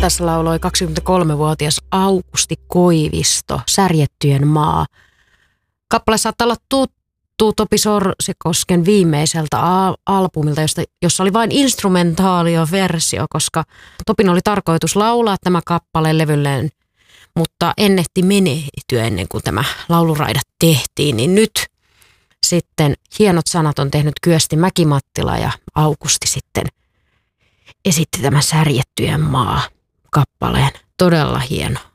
tässä lauloi 23-vuotias Aukusti Koivisto, Särjettyjen maa. Kappale saattaa olla tuttu Topi Sorsikosken viimeiseltä albumilta, jossa oli vain instrumentaalio-versio, koska Topin oli tarkoitus laulaa tämä kappale levylleen, mutta ennehti menehtyä ennen kuin tämä lauluraidat tehtiin, niin nyt sitten hienot sanat on tehnyt Kyösti Mäki-Mattila ja Aukusti sitten esitti tämän Särjettyjen maa -kappaleen. Todella hieno.